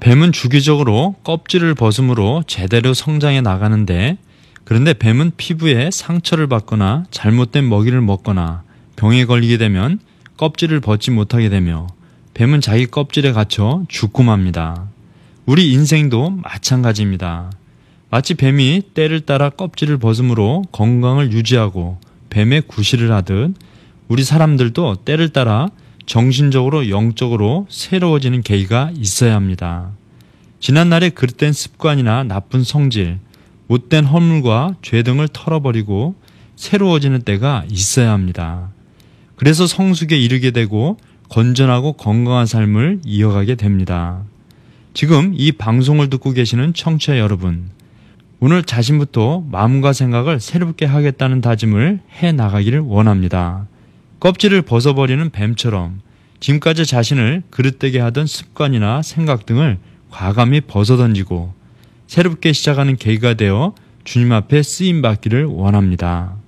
뱀은 주기적으로 껍질을 벗음으로 제대로 성장해 나가는데, 그런데 뱀은 피부에 상처를 받거나 잘못된 먹이를 먹거나 병에 걸리게 되면 껍질을 벗지 못하게 되며 뱀은 자기 껍질에 갇혀 죽고 맙니다. 우리 인생도 마찬가지입니다. 마치 뱀이 때를 따라 껍질을 벗음으로 건강을 유지하고 뱀의 구실을 하듯 우리 사람들도 때를 따라 정신적으로 영적으로 새로워지는 계기가 있어야 합니다. 지난날의 그릇된 습관이나 나쁜 성질, 못된 허물과 죄 등을 털어버리고 새로워지는 때가 있어야 합니다. 그래서 성숙에 이르게 되고 건전하고 건강한 삶을 이어가게 됩니다. 지금 이 방송을 듣고 계시는 청취자 여러분, 오늘 자신부터 마음과 생각을 새롭게 하겠다는 다짐을 해 나가기를 원합니다. 껍질을 벗어버리는 뱀처럼 지금까지 자신을 그릇되게 하던 습관이나 생각 등을 과감히 벗어던지고 새롭게 시작하는 계기가 되어 주님 앞에 쓰임받기를 원합니다.